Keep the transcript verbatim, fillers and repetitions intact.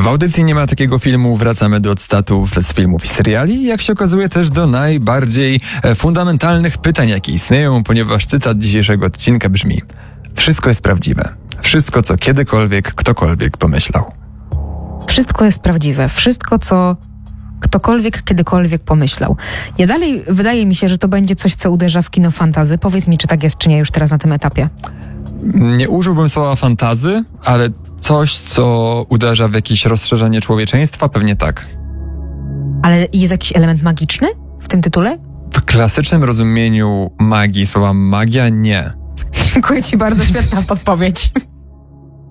W audycji Nie ma takiego filmu wracamy do cytatów z filmów i seriali i jak się okazuje też do najbardziej fundamentalnych pytań, jakie istnieją, ponieważ cytat dzisiejszego odcinka brzmi: wszystko jest prawdziwe. Wszystko, co kiedykolwiek ktokolwiek pomyślał. Wszystko jest prawdziwe. Wszystko, co ktokolwiek kiedykolwiek pomyślał. Ja dalej, wydaje mi się, że to będzie coś, co uderza w kino fantazy. Powiedz mi, czy tak jest, czy nie już teraz na tym etapie. Nie użyłbym słowa fantazy, ale coś, co uderza w jakieś rozszerzenie człowieczeństwa, pewnie tak. Ale jest jakiś element magiczny w tym tytule? W klasycznym rozumieniu magii, słowa magia, nie. Dziękuję ci bardzo, świetna podpowiedź.